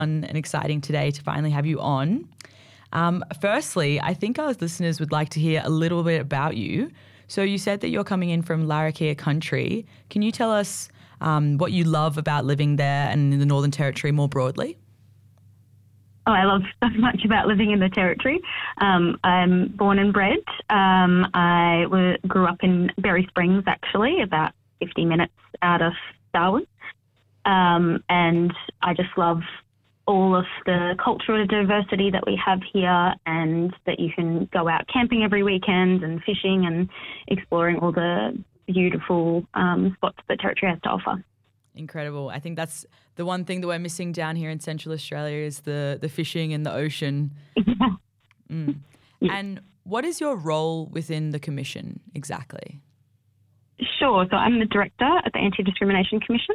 fun and exciting today to finally have you on. Firstly, I think our listeners would like to hear a little bit about you. So you said that you're coming in from Larrakia country. Can you tell us what you love about living there and in the Northern Territory more broadly? Oh, I love so much about living in the Territory. I'm born and bred. I grew up in Berry Springs, actually, about 50 minutes out of Darwin. And I just love all of the cultural diversity that we have here, and that you can go out camping every weekend and fishing and exploring all the beautiful spots that Territory has to offer. Incredible. I think that's the one thing that we're missing down here in Central Australia is the fishing and the ocean. Yeah. Yeah. And what is your role within the Commission exactly? Sure. So I'm the director at the Anti-Discrimination Commission.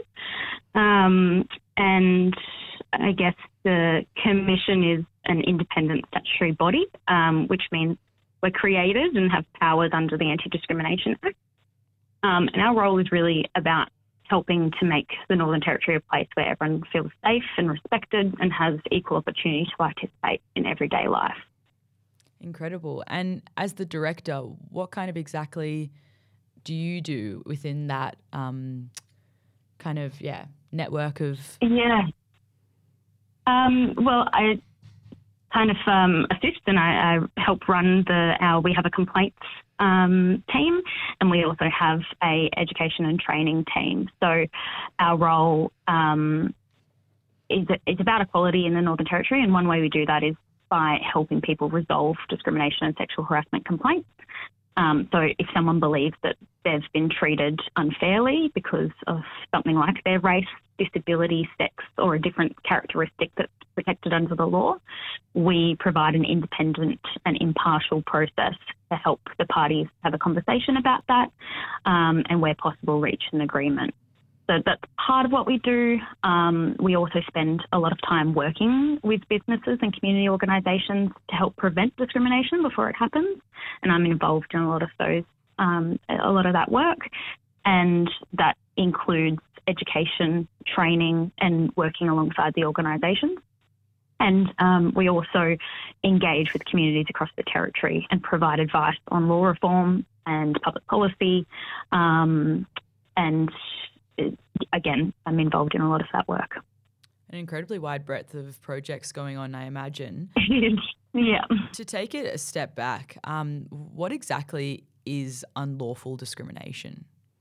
And I guess the Commission is an independent statutory body, which means we're created and have powers under the Anti-Discrimination Act. And our role is really about helping to make the Northern Territory a place where everyone feels safe and respected and has equal opportunity to participate in everyday life. Incredible. And as the director, what kind of exactly do you do within that network of... Yeah. Well, I kind of assist, and I help run we have a complaints team, and we also have a education and training team. So our role is about equality in the Northern Territory, and one way we do that is by helping people resolve discrimination and sexual harassment complaints. So if someone believes that they've been treated unfairly because of something like their race, disability, sex, or a different characteristic that's protected under the law, we provide an independent and impartial process to help the parties have a conversation about that, and where possible reach an agreement. So that's part of what we do. We also spend a lot of time working with businesses and community organisations to help prevent discrimination before it happens. And I'm involved in a lot of that work. And that includes education, training, and working alongside the organisations. And we also engage with communities across the Territory and provide advice on law reform and public policy. And again, I'm involved in a lot of that work. An incredibly wide breadth of projects going on, I imagine. Yeah. To take it a step back, what exactly is unlawful discrimination?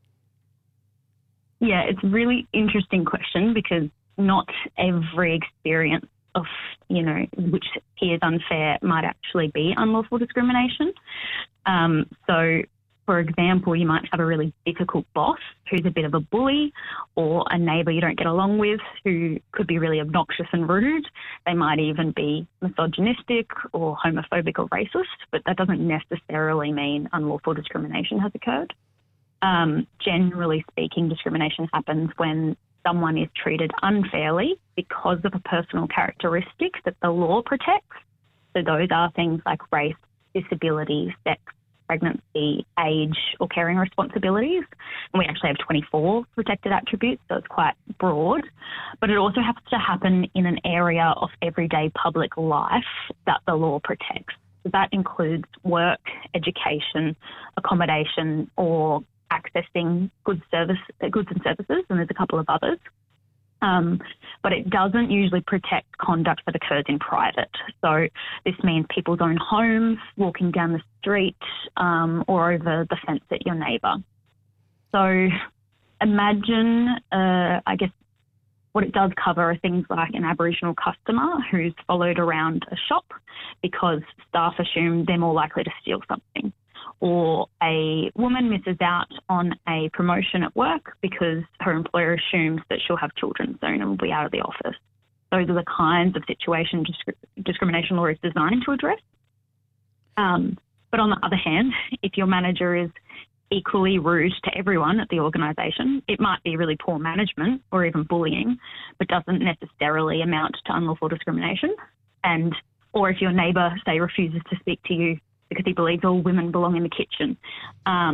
Yeah, it's a really interesting question, because not every experience of, which appears unfair might actually be unlawful discrimination. So, for example, you might have a really difficult boss who's a bit of a bully, or a neighbour you don't get along with who could be really obnoxious and rude. They might even be misogynistic or homophobic or racist, but that doesn't necessarily mean unlawful discrimination has occurred. Generally speaking, discrimination happens when someone is treated unfairly because of a personal characteristic that the law protects. So those are things like race, disability, sex, pregnancy, age, or caring responsibilities. And we actually have 24 protected attributes, so it's quite broad. But it also has to happen in an area of everyday public life that the law protects. So that includes work, education, accommodation, or accessing goods and services, and there's a couple of others. But it doesn't usually protect conduct that occurs in private. So this means people's own homes, walking down the street, or over the fence at your neighbour. So imagine, I guess, what it does cover are things like an Aboriginal customer who's followed around a shop because staff assume they're more likely to steal something, or a woman misses out on a promotion at work because her employer assumes that she'll have children soon and will be out of the office. Those are the kinds of situations discrimination law is designed to address. But on the other hand, if your manager is equally rude to everyone at the organisation, it might be really poor management or even bullying, but doesn't necessarily amount to unlawful discrimination. Or if your neighbour, say, refuses to speak to you because he believes all women belong in the kitchen,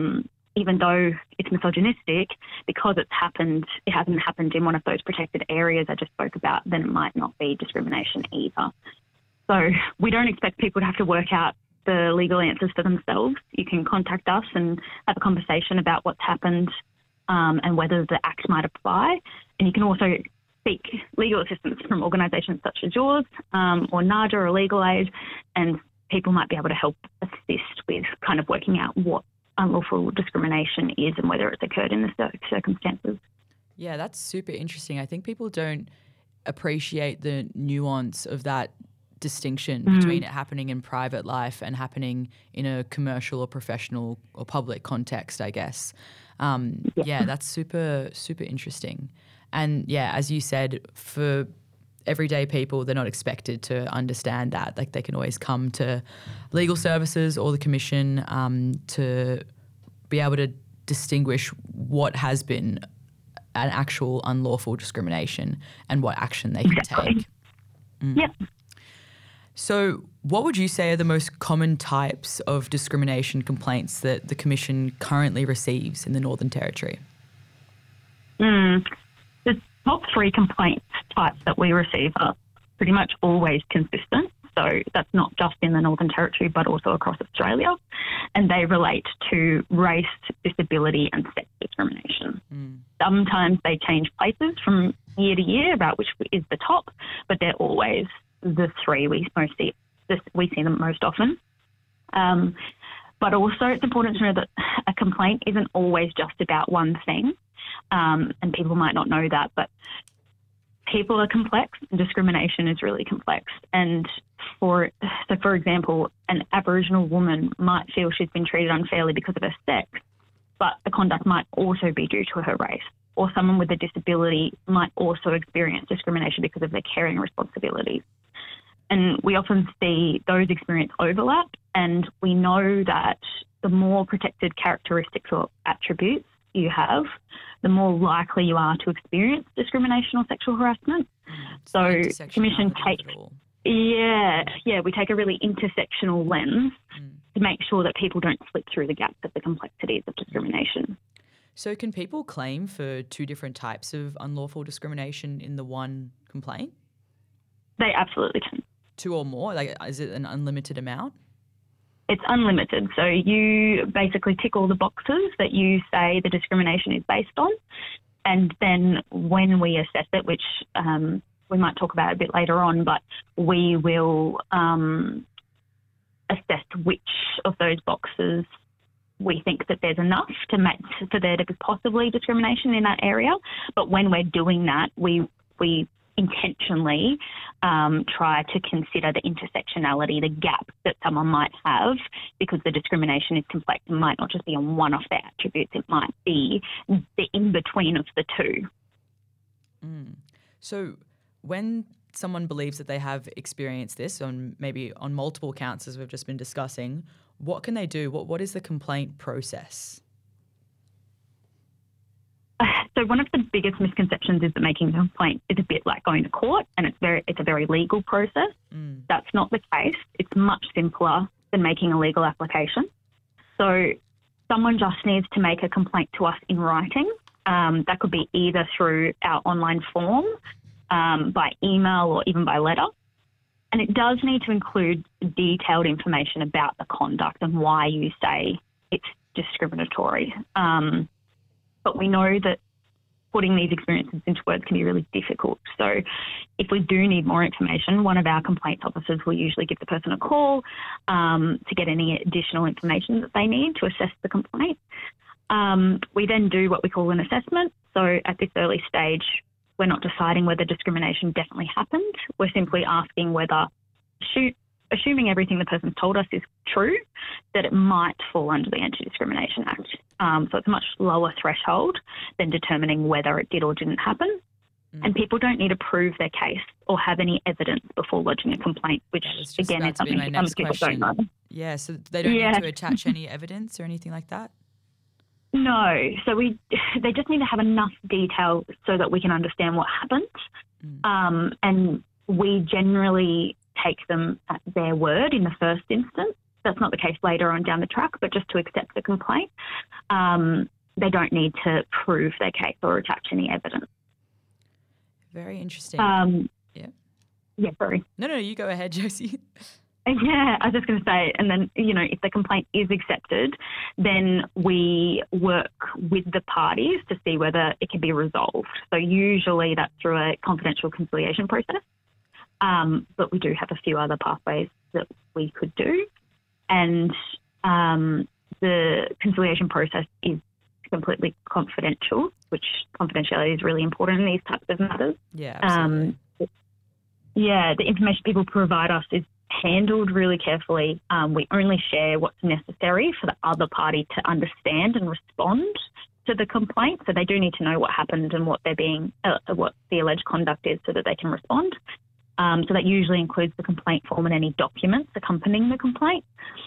even though it's misogynistic, because it hasn't happened in one of those protected areas I just spoke about, then it might not be discrimination either. So we don't expect people to have to work out the legal answers for themselves. You can contact us and have a conversation about what's happened and whether the Act might apply. And you can also seek legal assistance from organisations such as yours or NAJA or Legal Aid, and people might be able to help assist with kind of working out what unlawful discrimination is and whether it's occurred in the circumstances. Yeah, that's super interesting. I think people don't appreciate the nuance of that distinction between it happening in private life and happening in a commercial or professional or public context, I guess. Yeah, that's super, super interesting. And yeah, as you said, for everyday people, they're not expected to understand that. Like, they can always come to legal services or the commission to be able to distinguish what has been an actual unlawful discrimination and what action they can take. Yep. So what would you say are the most common types of discrimination complaints that the Commission currently receives in the Northern Territory? The top 3 complaints types that we receive are pretty much always consistent. So that's not just in the Northern Territory, but also across Australia. And they relate to race, disability and sex discrimination. Sometimes they change places from year to year about which is the top, but they're always the 3 we see them most often. But also it's important to know that a complaint isn't always just about one thing. And people might not know that, but people are complex and discrimination is really complex. And for example, an Aboriginal woman might feel she's been treated unfairly because of her sex, but the conduct might also be due to her race. Or someone with a disability might also experience discrimination because of their caring responsibilities. And we often see those experiences overlap, and we know that the more protected characteristics or attributes you have, the more likely you are to experience discrimination or sexual harassment. So Commission takes, we take a really intersectional lens to make sure that people don't slip through the gaps of the complexities of discrimination. So can people claim for 2 different types of unlawful discrimination in the one complaint? They absolutely can. 2 or more? Like, is it an unlimited amount? It's unlimited. So you basically tick all the boxes that you say the discrimination is based on. And then when we assess it, which we might talk about a bit later on, but we will assess which of those boxes we think that there's enough to make for there to be possibly discrimination in that area. But when we're doing that, we intentionally try to consider the intersectionality, the gap that someone might have, because the discrimination is complex and might not just be on one of their attributes, it might be the in-between of the 2. So when someone believes that they have experienced this maybe on multiple counts, as we've just been discussing, what can they do? What is the complaint process? So one of the biggest misconceptions is that making a complaint is a bit like going to court, and it's a very legal process. That's not the case. It's much simpler than making a legal application. So someone just needs to make a complaint to us in writing. That could be either through our online form, by email, or even by letter. And it does need to include detailed information about the conduct and why you say it's discriminatory. But we know that putting these experiences into words can be really difficult. So if we do need more information, one of our complaints officers will usually give the person a call to get any additional information that they need to assess the complaint. We then do what we call an assessment. So at this early stage, we're not deciding whether discrimination definitely happened. We're simply asking whether, assuming everything the person's told us is true, that it might fall under the Anti-Discrimination Act. So it's a much lower threshold than determining whether it did or didn't happen. And people don't need to prove their case or have any evidence before lodging a complaint, which again is something some people don't know. Yeah, so they don't need to attach any evidence or anything like that? No. So they just need to have enough detail so that we can understand what happened. And we generally take them at their word in the first instance. that's not the case later on down the track, but just to accept the complaint, they don't need to prove their case or attach any evidence. Very interesting. Yeah. Yeah, sorry. No, you go ahead, Josie. Yeah, I was just going to say, and then, if the complaint is accepted, then we work with the parties to see whether it can be resolved. So usually that's through a confidential conciliation process, but we do have a few other pathways that we could do. And the conciliation process is completely confidential, which confidentiality is really important in these types of matters. Yeah, absolutely. The information people provide us is handled really carefully. We only share what's necessary for the other party to understand and respond to the complaint. So they do need to know what happened and what what the alleged conduct is so that they can respond. So that usually includes the complaint form and any documents accompanying the complaint.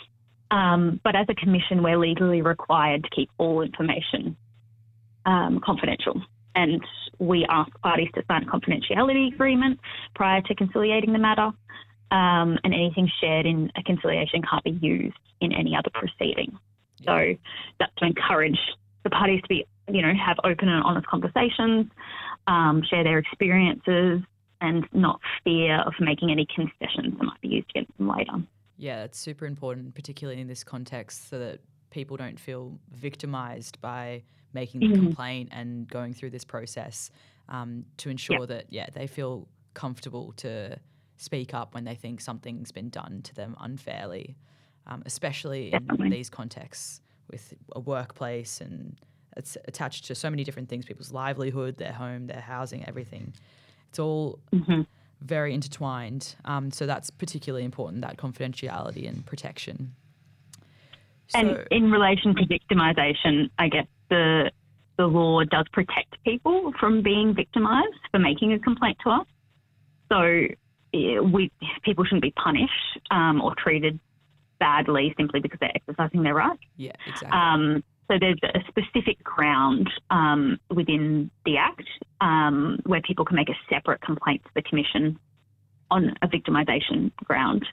But as a commission, we're legally required to keep all information confidential. And we ask parties to sign a confidentiality agreement prior to conciliating the matter. And anything shared in a conciliation can't be used in any other proceeding. Yeah. So that's to encourage the parties to be, have open and honest conversations, share their experiences, and not fear of making any concessions that might be used against them later. Yeah, that's super important, particularly in this context, so that people don't feel victimised by making the complaint and going through this process, to ensure that, they feel comfortable to speak up when they think something's been done to them unfairly, especially in these contexts with a workplace, and it's attached to so many different things, people's livelihood, their home, their housing, everything. It's all very intertwined. So that's particularly important, that confidentiality and protection. And in relation to victimisation, I guess the law does protect people from being victimised for making a complaint to us. So people shouldn't be punished or treated badly simply because they're exercising their right. Yeah, exactly. So there's a specific ground within the Act where people can make a separate complaint to the Commission on a victimisation ground.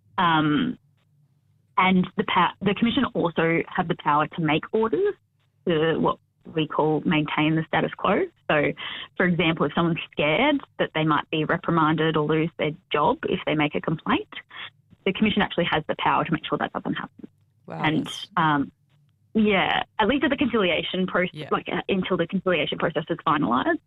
And the Commission also have the power to make orders to what we call maintain the status quo. So, for example, if someone's scared that they might be reprimanded or lose their job if they make a complaint, the Commission actually has the power to make sure that doesn't happen. Wow. And at least at the conciliation process, until the conciliation process is finalised,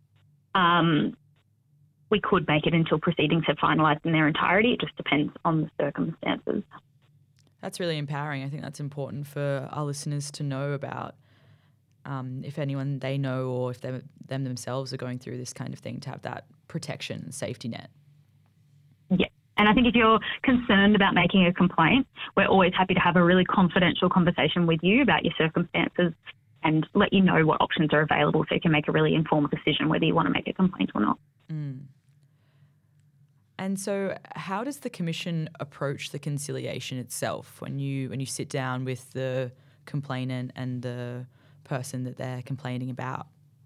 we could make it until proceedings have finalised in their entirety. It just depends on the circumstances. That's really empowering. I think that's important for our listeners to know about. If anyone they know, or if them themselves are going through this kind of thing, to have that protection and safety net. Yeah. And I think if you're concerned about making a complaint, we're always happy to have a really confidential conversation with you about your circumstances and let you know what options are available so you can make a really informed decision whether you want to make a complaint or not. Mm. And so how does the Commission approach the conciliation itself when you sit down with the complainant and the person that they're complaining about?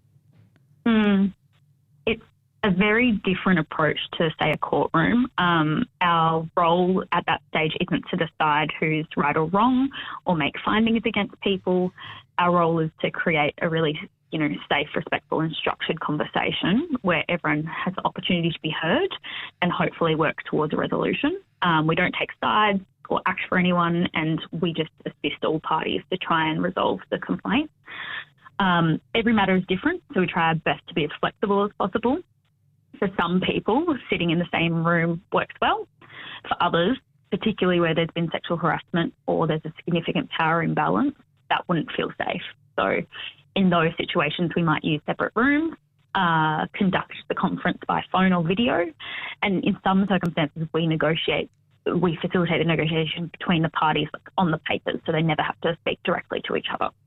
It's a very different approach to, say, a courtroom. Our role at that stage isn't to decide who's right or wrong or make findings against people. Our role is to create a really, safe, respectful and structured conversation where everyone has the opportunity to be heard and hopefully work towards a resolution. We don't take sides or act for anyone, and we just assist all parties to try and resolve the complaint. Every matter is different, so we try our best to be as flexible as possible. For some people, sitting in the same room works well. For others, particularly where there's been sexual harassment or there's a significant power imbalance, that wouldn't feel safe. So in those situations, we might use separate rooms, conduct the conference by phone or video, and in some circumstances, we facilitate the negotiation between the parties on the papers, so they never have to speak directly to each other.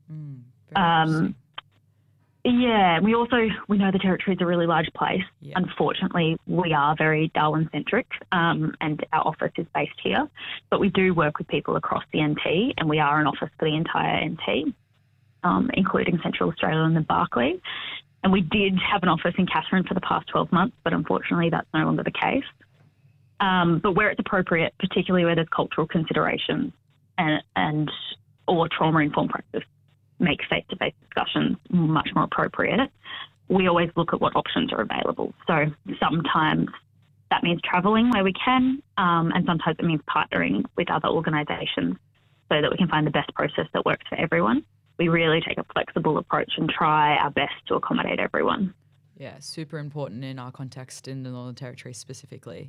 We know the Territory is a really large place. Yeah. Unfortunately, we are very Darwin-centric, and our office is based here. But we do work with people across the NT, and we are an office for the entire NT, including Central Australia and the Barkly. And we did have an office in Katherine for the past 12 months, but unfortunately that's no longer the case. But where it's appropriate, particularly where there's cultural considerations and or trauma-informed practice, make face-to-face discussions much more appropriate. We always look at what options are available. So sometimes that means travelling where we can, and sometimes it means partnering with other organisations so that we can find the best process that works for everyone. We really take a flexible approach and try our best to accommodate everyone. Yeah, super important in our context in the Northern Territory specifically.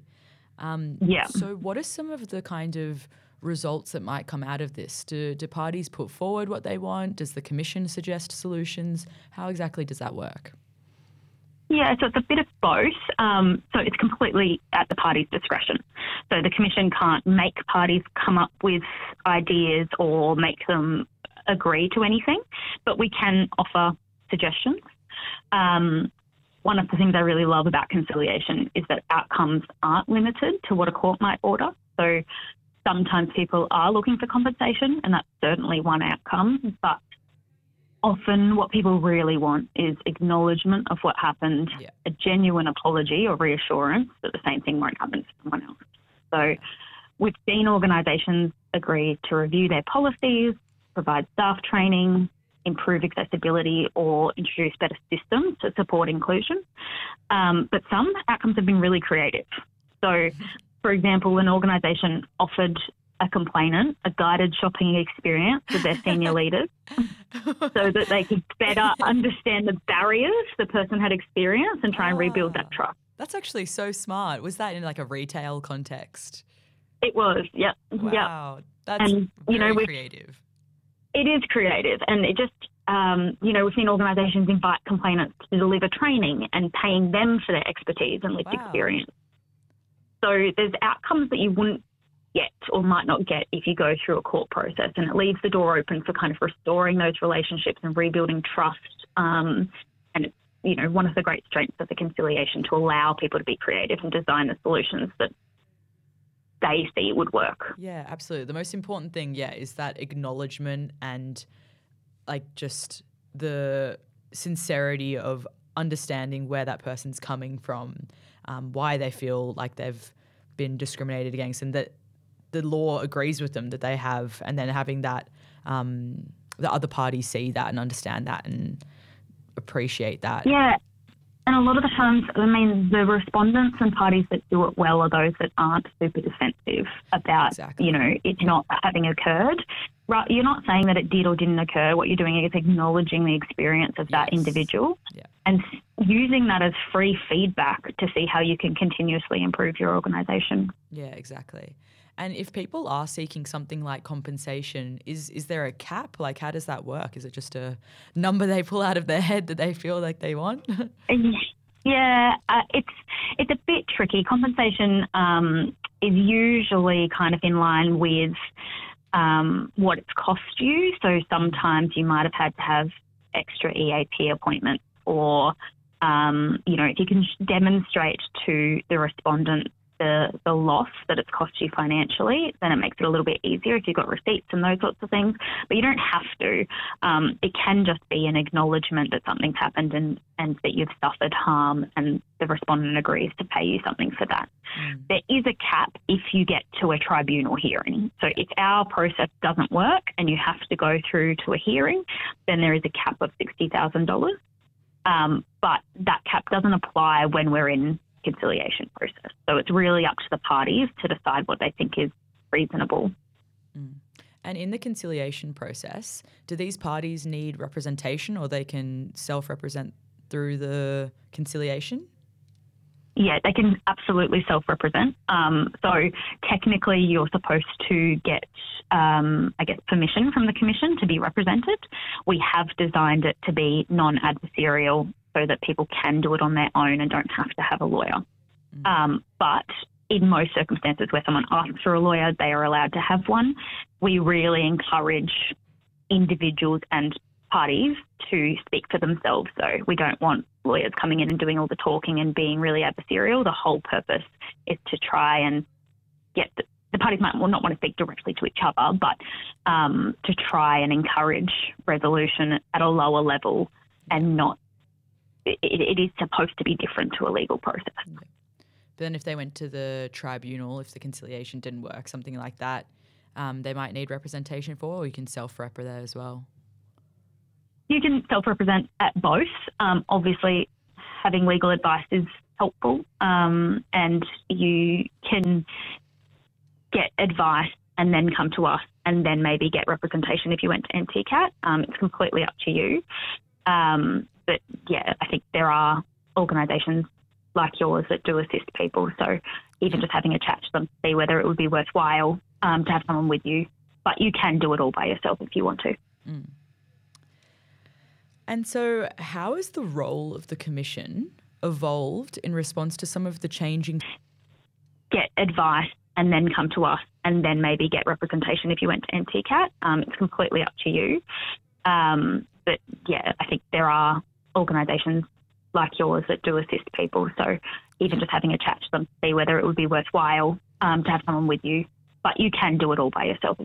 So what are some of the kind of results that might come out of this? Do parties put forward what they want? Does the Commission suggest solutions? How exactly does that work? Yeah, so it's a bit of both. So it's completely at the party's discretion. So the Commission can't make parties come up with ideas or make them agree to anything, but we can offer suggestions. One of the things I really love about conciliation is that outcomes aren't limited to what a court might order. So sometimes people are looking for compensation, and that's certainly one outcome, but often what people really want is acknowledgement of what happened, a genuine apology or reassurance that the same thing won't happen to someone else. So we've seen organisations agree to review their policies, provide staff training, improve accessibility, or introduce better systems to support inclusion. But some outcomes have been really creative. So, for example, an organisation offered a complainant a guided shopping experience with their senior leaders so that they could better understand the barriers the person had experienced and try and rebuild that trust. That's actually so smart. Was that in like a retail context? It was, yep. Wow, yep. That's very creative. It is creative, and it just, we've seen organisations invite complainants to deliver training and paying them for their expertise and lived experience. So there's outcomes that you wouldn't get or might not get if you go through a court process, and it leaves the door open for kind of restoring those relationships and rebuilding trust. And it's, one of the great strengths of the conciliation to allow people to be creative and design the solutions that they see would work. Yeah, absolutely. The most important thing, is that acknowledgement and just the sincerity of understanding where that person's coming from, why they feel like they've been discriminated against, and that the law agrees with them that they have, and then having that the other party see that and understand that and appreciate that. Yeah. And a lot of the times, the respondents and parties that do it well are those that aren't super defensive about, it not having occurred. Right? You're not saying that it did or didn't occur. What you're doing is acknowledging the experience of that individual and using that as free feedback to see how you can continuously improve your organisation. Yeah, exactly. And if people are seeking something like compensation, is there a cap? Like, how does that work? Is it just a number they pull out of their head that they feel like they want? Yeah, it's a bit tricky. Compensation is usually kind of in line with what it's cost you. So sometimes you might have had to have extra EAP appointments, or if you can demonstrate to the respondent the loss that it's cost you financially, then it makes it a little bit easier if you've got receipts and those sorts of things. But you don't have to. It can just be an acknowledgement that something's happened and that you've suffered harm, and the respondent agrees to pay you something for that. There is a cap if you get to a tribunal hearing. So if our process doesn't work and you have to go through to a hearing, then there is a cap of $60,000. But that cap doesn't apply when we're in conciliation process. So it's really up to the parties to decide what they think is reasonable. And in the conciliation process, do these parties need representation, or they can self-represent through the conciliation? Yeah, they can absolutely self-represent. So technically you're supposed to get, permission from the Commission to be represented. We have designed it to be non-adversarial so that people can do it on their own and don't have to have a lawyer. But in most circumstances where someone asks for a lawyer, they are allowed to have one. We really encourage individuals and parties to speak for themselves, though. We don't want lawyers coming in and doing all the talking and being really adversarial. The whole purpose is to try and get the parties might not want to speak directly to each other, but to try and encourage resolution at a lower level and not. It is supposed to be different to a legal process. But then if they went to the tribunal, if the conciliation didn't work, something like that, they might need representation for, or you can self-rep there as well? You can self-represent at both. Obviously, having legal advice is helpful, and you can get advice and then come to us and then maybe get representation if you went to NTCAT. It's completely up to you. But yeah, I think there are organisations like yours that do assist people. So even just having a chat to them, see whether it would be worthwhile to have someone with you. But you can do it all by yourself if you want to. Mm. And so how has the role of the Commission evolved in response to some of the changing... Get advice and then come to us and then maybe get representation if you went to NTCAT. It's completely up to you. But yeah, I think there are organisations like yours that do assist people. So even just having a chat to them, see whether it would be worthwhile to have someone with you. But you can do it all by yourself.